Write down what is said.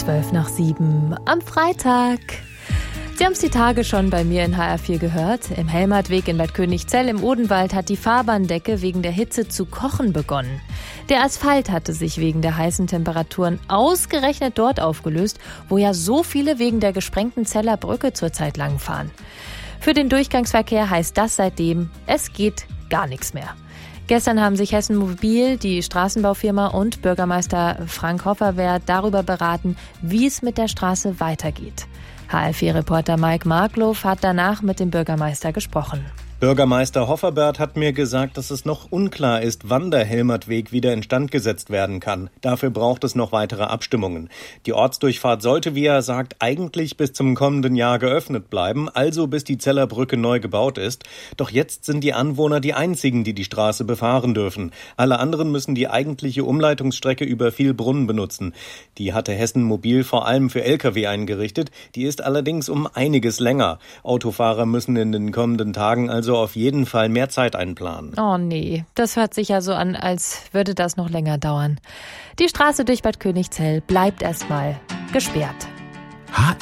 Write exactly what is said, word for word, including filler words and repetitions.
Zwölf nach sieben am Freitag. Sie haben es die Tage schon bei mir in H R vier gehört. Im Helmhartweg in Bad Königzell im Odenwald hat die Fahrbahndecke wegen der Hitze zu kochen begonnen. Der Asphalt hatte sich wegen der heißen Temperaturen ausgerechnet dort aufgelöst, wo ja so viele wegen der gesprengten Zeller Brücke zurzeit langfahren. Für den Durchgangsverkehr heißt das seitdem, es geht gar nichts mehr. Gestern haben sich Hessen Mobil, die Straßenbaufirma und Bürgermeister Frank Hofferwert darüber beraten, wie es mit der Straße weitergeht. H R vier Reporter Mike Markloff hat danach mit dem Bürgermeister gesprochen. Bürgermeister Hofferwert hat mir gesagt, dass es noch unklar ist, wann der Helmhartweg wieder instand gesetzt werden kann. Dafür braucht es noch weitere Abstimmungen. Die Ortsdurchfahrt sollte, wie er sagt, eigentlich bis zum kommenden Jahr geöffnet bleiben, also bis die Zeller Brücke neu gebaut ist. Doch jetzt sind die Anwohner die einzigen, die die Straße befahren dürfen. Alle anderen müssen die eigentliche Umleitungsstrecke über Vielbrunn benutzen. Die hatte Hessen Mobil vor allem für L K W eingerichtet. Die ist allerdings um einiges länger. Autofahrer müssen in den kommenden Tagen also auf jeden Fall mehr Zeit einplanen. Oh nee, das hört sich ja so an, als würde das noch länger dauern. Die Straße durch Bad Königzell bleibt erstmal gesperrt. H